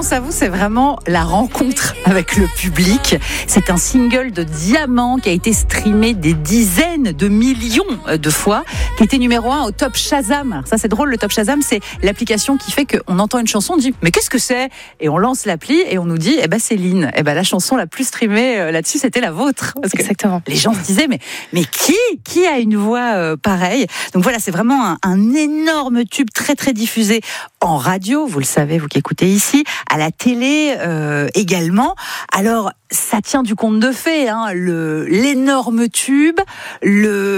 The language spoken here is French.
grâce à vous, c'est vraiment la rencontre avec le public. C'est un single de Diamant qui a été streamé des dizaines de millions de fois, qui était numéro 1 au Top Shazam. Alors ça, c'est drôle, le Top Shazam, c'est l'application qui fait qu'on entend une chanson, on dit « mais qu'est-ce que c'est ?» Et on lance l'appli et on nous dit « c'est Lynn ». La chanson la plus streamée là-dessus, c'était la vôtre. Parce que exactement. Les gens se disaient « mais qui a une voix pareille ?» Donc voilà, c'est vraiment un énorme tube très très diffusé en radio, vous le savez, vous qui écoutez ici, à la télé également. Alors, ça tient du conte de fées, l'énorme tube,